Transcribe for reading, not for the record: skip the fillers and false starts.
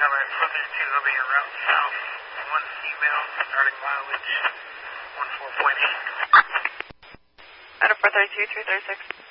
Number 432 will be your route south, 1 female, starting mileage 14.8. Out of 432, 336.